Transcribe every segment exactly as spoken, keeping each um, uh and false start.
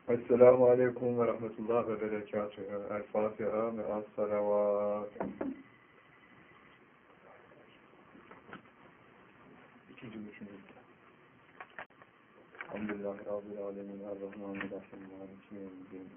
Esselamu Aleyküm ve Rahmetullah ve Berekatühü. El-Fatiha ve Es-Salavat. İkinci, üçüncü. Elhamdülillahi Rabbil Alemin. Er-Rahmanirrahim. Maliki yevmiddin.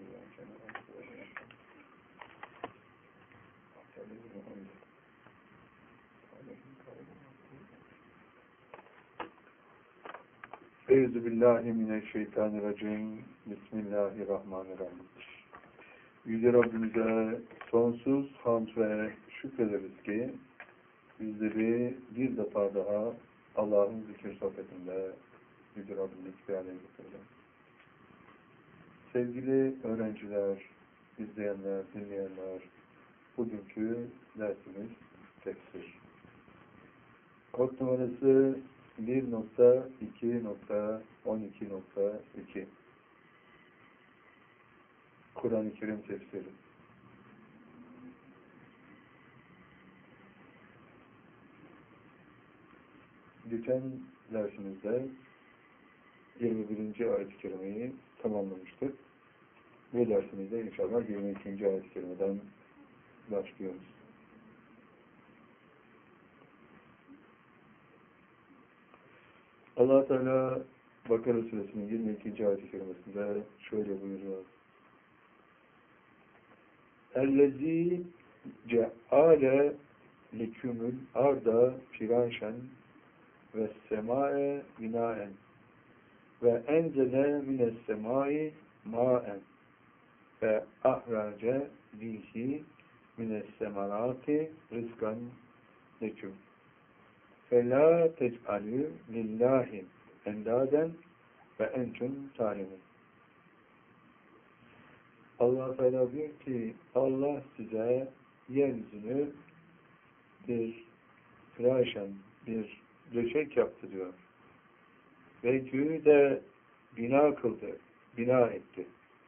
Euzu billahi mineşşeytanirracim. Bismillahirrahmanirrahim. Yüce Rabbimize sonsuz hamd ve şükrederiz ki bizleri bir defa daha Allah'ın zikir sohbetinde Yüce Rabbimiz bir hale getirdi. Sevgili öğrenciler, izleyenler, dinleyenler, bugünkü dersimiz tefsir. Kod numarası bir nokta iki nokta on iki nokta iki Kur'an-ı Kerim tefsiri. Geçen dersimizde yirmi birinci ayet-i kerimeyi tamamlamıştık. Bu dersimizde inşallah yirmi ikinci ayet-i kerimeden başlıyoruz. Allah Teala Bakara Suresinin yirmi ikinci ayet-i kerimesinde şöyle buyuruyor. Ellezî ce'ale lekümül arda firâşen ve semâe binâen ve enzele mines semâi mâen ve ahrace bihi mines semarâti rızkan leküm. فَلَا تَجْعَلُوا لِلّٰهِ اَنْدَادًا وَاَنْتُمْ تَعْلَمُونَ. Allah Teala diyor ki Allah size yeryüzünü bir firâşen, bir döşek yaptı diyor. Ve göğü de bina kıldı, bina etti.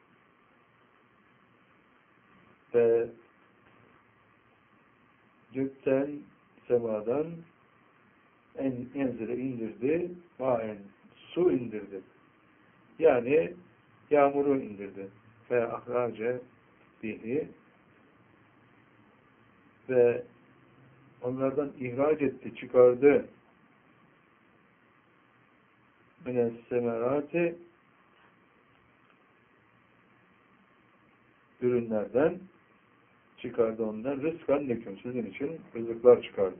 Ve gökten, semadan en enzire indirdi, maen su indirdi. Yani yağmuru indirdi. Ve ahrace bihi ve onlardan ihraç etti, çıkardı. Mines semerati ürünlerden çıkardı ondan. Rızkan leküm, sizin için rızıklar çıkardı.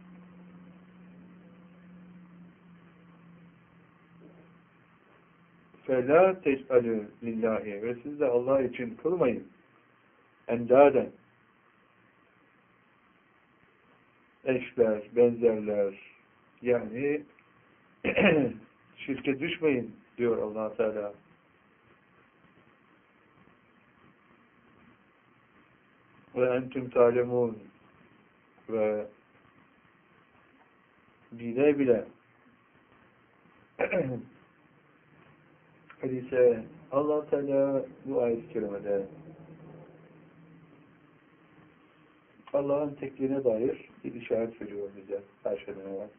فَلَا تَجْعَلُوا لِلّٰهِ ve siz de Allah için kılmayın. Endaden eşler, benzerler yani şirke düşmeyin diyor Allah Teala. Ve entüm talemun ve bile bile hadise Allah Teala bu ayet-i kerimede Allah'ın tekliğine dair bir işaret veriyor bize her şeyden evvel.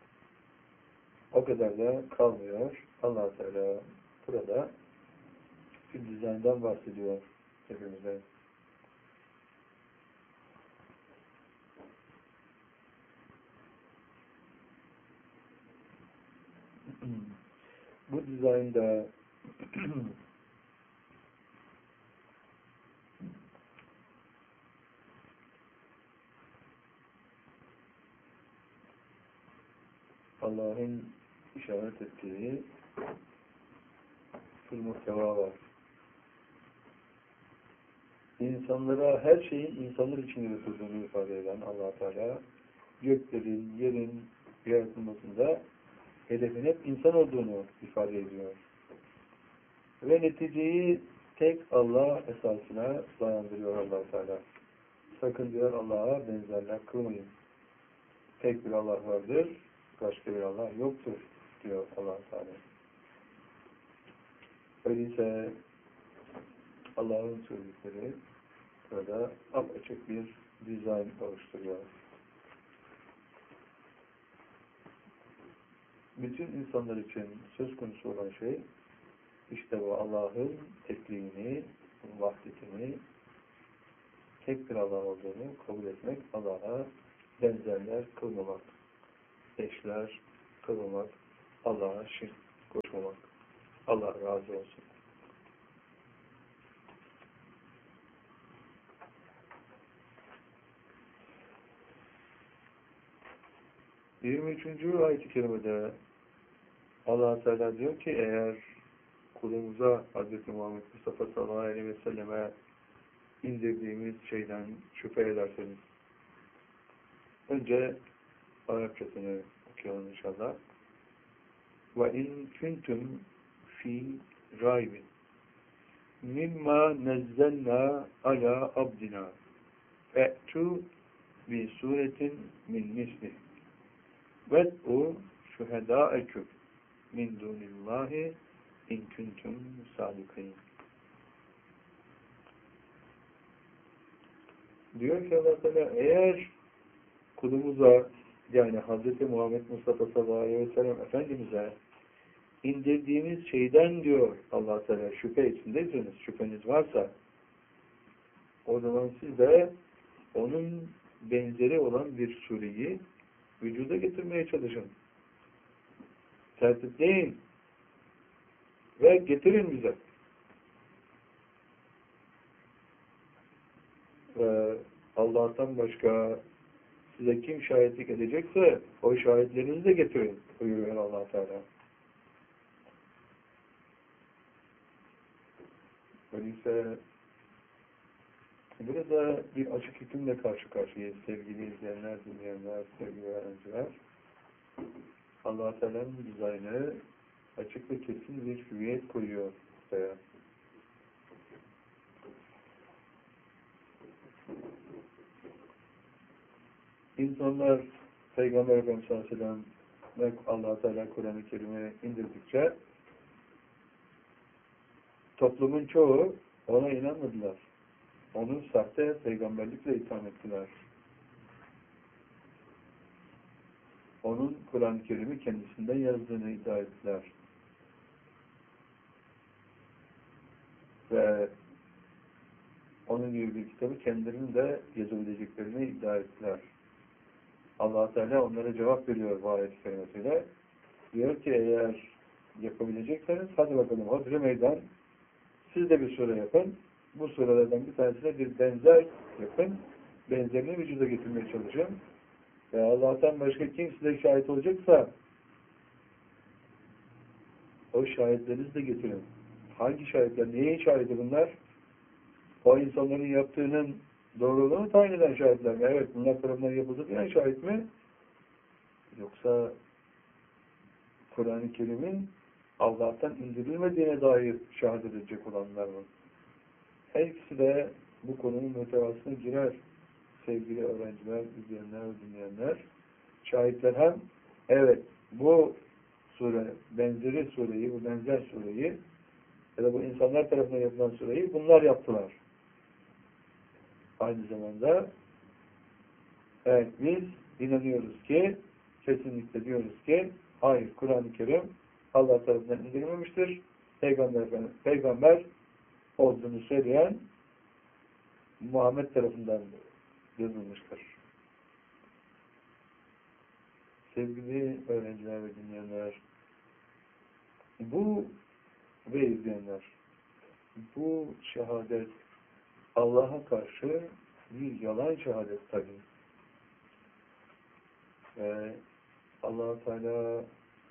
O kadar da kalmıyor. Allah Teala burada bir dizayndan bahsediyor hepimize. Bu dizaynda Allah'ın işaret ettiği bir muhteva var. İnsanlara her şeyin insanlar için yaratıldığını ifade eden Allah Teala göklerin, yerin yaratılmasında hedefin hep insan olduğunu ifade ediyor. Ve neticeyi tek Allah esasına dayandırıyor Allah Teala. Sakın diyor Allah'a benzerler kılmayın. Tek bir Allah vardır, başka bir Allah yoktur diyor Allah Teala. Öyleyse Allah'ın söyledikleri burada apaçık bir dizayn oluşturuyor. Bütün insanlar için söz konusu olan şey İşte bu Allah'ın tekliğini, vahdetini, tek bir Allah olduğunu kabul etmek, Allah'a benzerler kılmamak, eşler kılmamak, Allah'a şirk koşmamak. Allah razı olsun. yirmi üçüncü ayet-i kerimede Allah Teala diyor ki eğer kulumuza Hz. Muhammed Mustafa sallallahu aleyhi ve selleme indirdiğimiz şeyden şüphe ederseniz önce Arapçasını okuyalım inşallah. Ve in kuntum fi raybin mimma nezzelna ala abdina fe'tu bi suretin min mislih ved'u şuhedâeküm min dunillahi in kuntum sadikin. Diyor ki Allah Teala eğer kulumuza yani Hz. Muhammed Mustafa sallallahu aleyhi ve sellem Efendimiz'e indirdiğimiz şeyden diyor Allah Teala şüphe içindeyseniz, şüpheniz varsa o zaman siz de onun benzeri olan bir sureyi vücuda getirmeye çalışın. Tertipleyin ve getirin bize. Ve Allah'tan başka size kim şahitlik edecekse o şahitlerinizi de getirin buyuruyor Allah Teala. Öyleyse burada bir açık hükümle karşı karşıyayız sevgili izleyenler, dinleyenler, sevgili öğrenciler. Allah Teala'nın dizaynı açık ve kesin bir hüviyet koyuyor ortaya. İnsanlar Peygamber Efendimiz sallallahu aleyhi ve sellem ve Allah Teala Kur'an-ı Kerim'i indirdikçe toplumun çoğu ona inanmadılar. Onu sahte peygamberlikle itham ettiler. Onun Kur'an-ı Kerim'i kendisinden yazdığını iddia ettiler. Ve onun gibi bir kitabı kendilerinin de yazabileceklerini iddia ettiler. Allah Teala onlara cevap veriyor bu ayet-i kerimesiyle. Diyor ki eğer yapabilecekseniz hadi bakalım hodri meydan siz de bir sure yapın. Bu surelerden bir tanesine bir benzer yapın. Benzerini vücuda getirmeye çalışın. Ve Allah'tan başka kim size şahit olacaksa o şahitlerinizi de getirin. Hangi şahitler? Neyin şahidi bunlar? O insanların yaptığının doğruluğunu tayin eden şahitler mi? Evet, bunlar tarafından yapıldı diyen şahit mi? Yoksa Kur'an-ı Kerim'in Allah'tan indirilmediğine dair şehadet edecek olanlar mı? Her ikisi de bu konunun muhtevasına girer. Sevgili öğrenciler, izleyenler, dinleyenler. Şahitler hem evet bu sure, benzeri sureyi, bu benzer sureyi ya da bu insanlar tarafından yapılan sureyi bunlar yaptılar. Aynı zamanda evet biz inanıyoruz ki kesinlikle diyoruz ki hayır Kur'an-ı Kerim Allah tarafından indirilmemiştir. Peygamber, peygamber olduğunu söyleyen Muhammed tarafından yazılmıştır. Sevgili öğrenciler ve dinleyenler, bu ve izleyenler, bu şehadet Allah'a karşı bir yalan şehadet tabii. Ve Allah-u Teala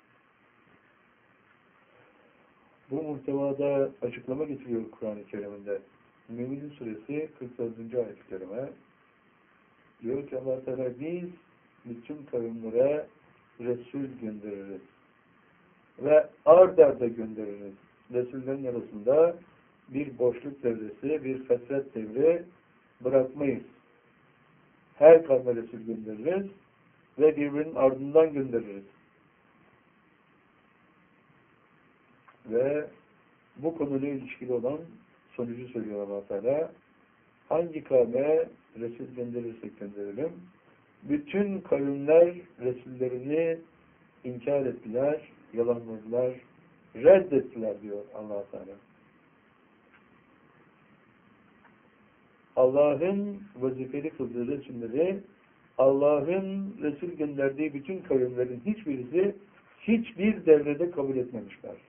bu muhtevada açıklama getiriyor Kur'an-ı Kerim'inde. Mü'minin suresi kırk dördüncü ayet-i kerime diyor ki Allah Teala biz bütün kavimlere Resul göndeririz. Ve ard arda göndeririz. Resullerin arasında bir boşluk devresi, bir fesret devri bırakmayız. Her kavme Resul göndeririz ve birbirinin ardından göndeririz. Ve bu konuyla ilişkili olan sonucu söylüyor Allah Teala. Hangi kavme Resul gönderirsek gönderelim. Bütün kavimler Resullerini inkar ettiler, yalanladılar, reddettiler diyor Allah Teala. Allah'ın vazifeli kıldığı resimleri, Allah'ın Resul gönderdiği bütün kavimlerin hiçbirisi hiçbir devrede kabul etmemişler.